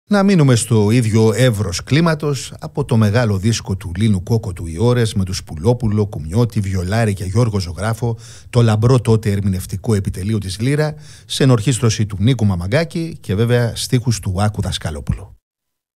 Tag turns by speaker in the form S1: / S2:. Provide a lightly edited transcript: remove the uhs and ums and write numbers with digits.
S1: Να μείνουμε στο ίδιο εύρος κλίματος από το μεγάλο δίσκο του Λίνου Κόκοτου «Οι ώρες» με τους Πουλόπουλο, Κουμιώτη, Βιολάρη και Γιώργο Ζωγράφο, το λαμπρό τότε ερμηνευτικό επιτελείο της Λύρα, σε ενορχήστρωση του Νίκου Μαμαγκάκη και βέβαια στίχους του Άκου Δασκαλόπουλου.